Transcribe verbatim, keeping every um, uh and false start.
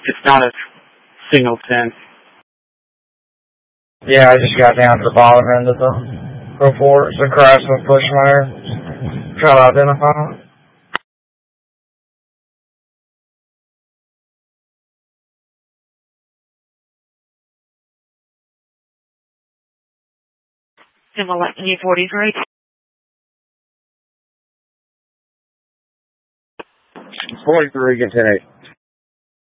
It's not a single ten. Yeah, I just got down to the bottom end of the report. It's a crash with Bushmeyer. Try to identify it. Emily forty-three. forty-three, get ten eight.